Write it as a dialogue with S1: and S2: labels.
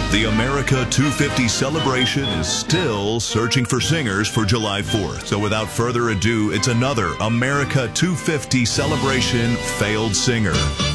S1: The America 250 celebration is still searching for singers for July 4th. So without further ado, it's another America 250 celebration failed singer.